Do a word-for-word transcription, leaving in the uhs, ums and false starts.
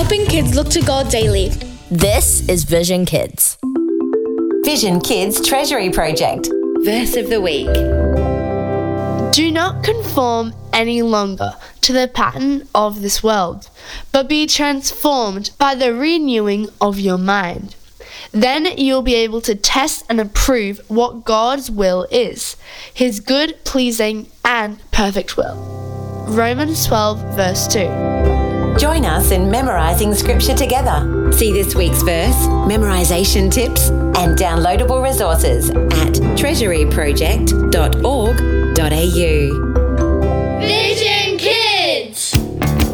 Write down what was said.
helping kids look to God daily. This is Vision Kids. Vision Kids Treasury Project. Verse of the week. Do not conform any longer to the pattern of this world, but be transformed by the renewing of your mind. Then you'll be able to test and approve what God's will is, His good, pleasing, and perfect will. Romans twelve, verse two. Join us in memorising scripture together. See this week's verse, memorisation tips, and downloadable resources at treasury project dot org dot a u.